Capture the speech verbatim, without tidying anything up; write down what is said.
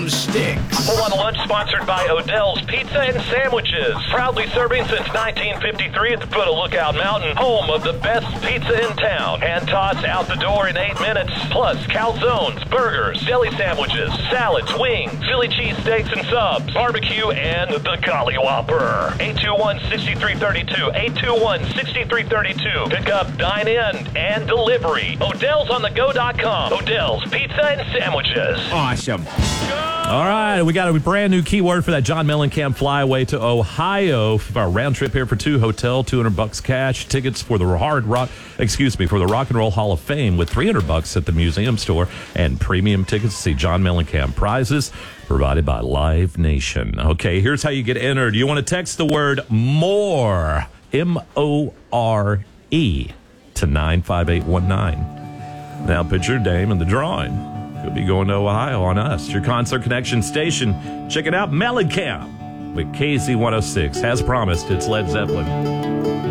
drumsticks. Full on Lunch sponsored by Odell's Pizza and Sandwiches. Proudly serving since nineteen fifty-three at the foot of Lookout Mountain, home of the best pizza in town. Hand toss out the door in eight minutes. Plus calzones, burgers, deli sandwiches, salads, wings, Philly cheesesteaks and subs, barbecue, and the Golly Whopper. eight two one, six three three two. eight two one, six three three two. Pick up, dine in, and delivery. Odell's on the go dot com. Odell's Pizza and Sandwiches. Awesome. All right, we got a brand new keyword for that John Mellencamp flyaway to Ohio. Our round trip here for two, hotel, two hundred bucks cash, tickets for the Hard Rock, excuse me, for the Rock and Roll Hall of Fame with three hundred bucks at the museum store, and premium tickets to see John Mellencamp. Prizes provided by Live Nation. Okay, here's how you get entered. You want to text the word MORE, M O R E, to nine five eight one nine. Now put your name in the drawing. You'll be going to Ohio on us, your Concert Connection station. Check it out, Mellencamp with K Z one oh six. As promised, it's Led Zeppelin.